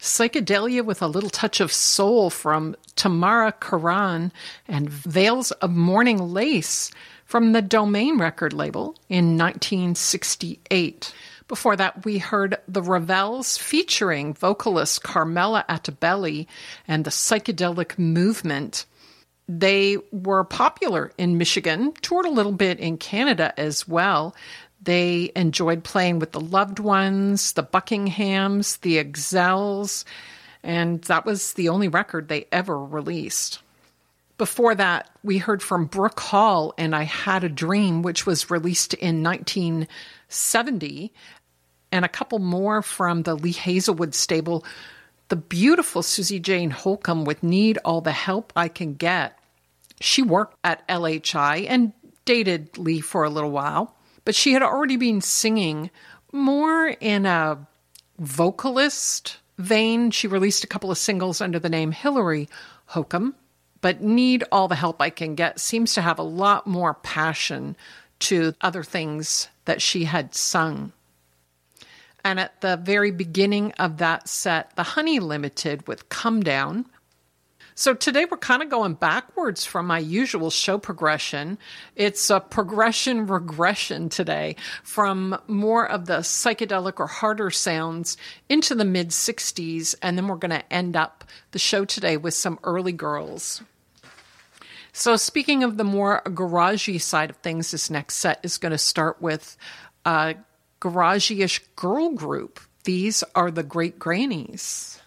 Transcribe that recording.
Psychedelia with a Little Touch of Soul from Tamara Karan and Veils of Morning Lace from the Domain record label in 1968. Before that, we heard the Ravels featuring vocalist Carmela Attabelli and the Psychedelic Movement. They were popular in Michigan, toured a little bit in Canada as well. They enjoyed playing with the Loved Ones, the Buckinghams, the Excels, and that was the only record they ever released. Before that, we heard from Brooke Hall and I Had a Dream, which was released in 1970, and a couple more from the Lee Hazelwood stable, the beautiful Susie Jane Holcomb with Need All the Help I Can Get. She worked at LHI and dated Lee for a little while, but she had already been singing more in a vocalist vein. She released a couple of singles under the name Hillary Holcomb, but Need All the Help I Can Get seems to have a lot more passion to other things that she had sung. And at the very beginning of that set, the Honey Limited with Come Down. So today we're kind of going backwards from my usual show progression. It's a progression regression today from more of the psychedelic or harder sounds into the mid-60s, and then we're going to end up the show today with some early girls. So speaking of the more garagey side of things, this next set is going to start with a garagey-ish girl group. These are the Great Grannies.